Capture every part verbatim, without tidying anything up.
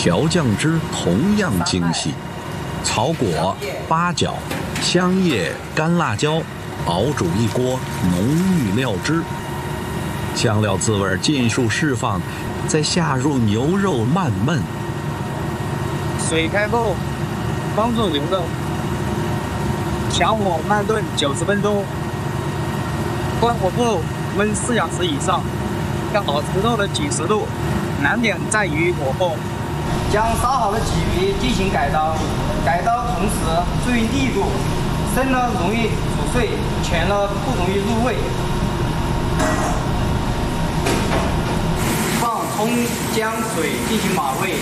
调酱汁同样精细，草果、八角、香叶、干辣椒熬煮一锅浓郁料汁，香料滋味尽数释放，再下入牛肉慢焖。 水开后，放入牛肉，强火慢炖九十分钟，关火后焖四小时以上。要好吃肉的紧实度，难点在于火候。 将烧好的鲫鱼进行改刀，改刀同时注意力度，生了容易煮碎，全了不容易入味。放葱姜水进行码味，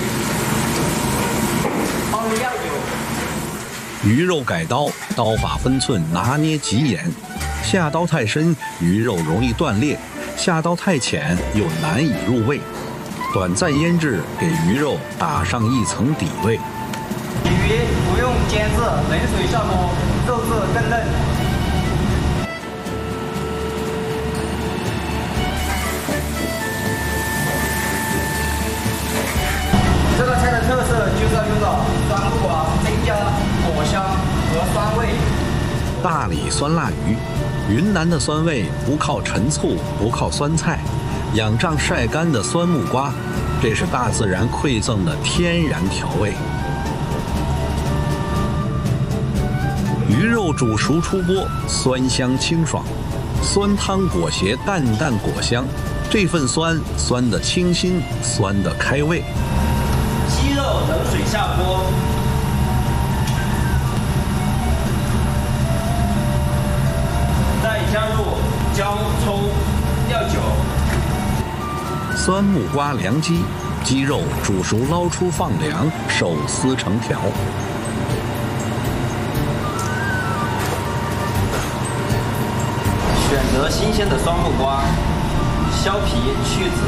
放入料酒。 鱼肉改刀，刀法分寸拿捏极严，下刀太深，鱼肉容易断裂；下刀太浅，又难以入味。短暂腌制，给鱼肉打上一层底味。 鲫鱼不用煎制，冷水下锅，肉质更嫩。这个菜的特色就是要用到酸木瓜，增加果香和酸味。 大理酸辣鱼，云南的酸味不靠陈醋，不靠酸菜，仰仗晒干的酸木瓜，这是大自然馈赠的天然调味。鱼肉煮熟出锅，酸香清爽，酸汤裹挟淡淡果香，这份酸酸的清新，酸的开胃。 鸡肉冷水下锅，再加入姜、葱、料酒。 酸木瓜凉鸡，鸡肉煮熟捞出放凉，手撕成条。 选择新鲜的酸木瓜，削皮去籽。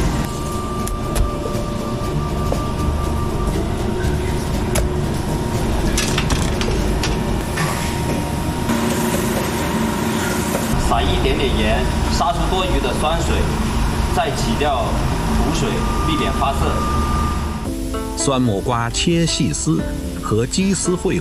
撒一点点盐，杀出多余的酸水，再挤掉苦水，避免发涩。 酸木瓜切细丝，和鸡丝烩